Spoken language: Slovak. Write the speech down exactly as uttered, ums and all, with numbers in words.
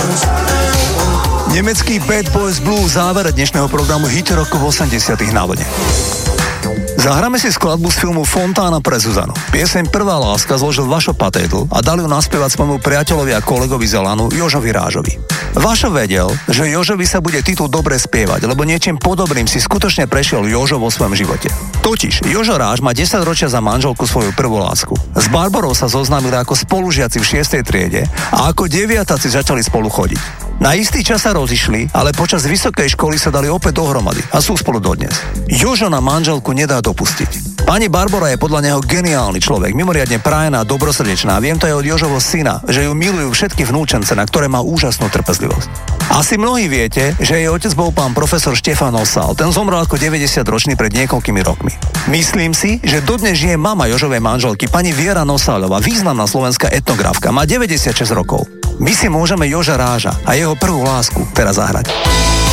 Nemecký Bad Boys Blue, záver dnešného programu Hit rokov osemdesiatych na vlne. Zahráme si skladbu z filmu Fontána pre Zuzanu. Pieseň Prvá láska zložil Vašo Patétl a dal ju naspievať svojmu priateľovi a kolegovi z Elanu Jožovi Rážovi. Vašo vedel, že Jožovi sa bude titul dobre spievať, lebo niečím podobným si skutočne prešiel Jožo vo svojom živote. Totiž Jožo Ráž má desaťročia za manželku svoju prvú lásku. S Barborou sa zoznámili ako spolužiaci v šiestej triede a ako deviatáci začali spolu chodiť. Na istý čas sa rozišli, ale počas vysokej školy sa dali opäť dohromady a sú spolu dodnes. Jožo na manželku nedá dopustiť. Pani Barbora je podľa neho geniálny človek, mimoriadne prajená, dobrosrdečná. Viem to aj od Jožovo syna, že ju milujú všetky vnúčence, na ktoré má úžasnú trpezlivosť. Asi mnohí viete, že jej otec bol pán profesor Štefan Nosál. Ten zomrel ako deväťdesiatročný pred niekoľkými rokmi. Myslím si, že dodnes žije mama Jožovej manželky, pani Viera Nosálová, významná slovenská etnografka, má deväťdesiatšesť rokov. My si môžeme Joža Ráža a jeho prvú lásku teraz zahrať.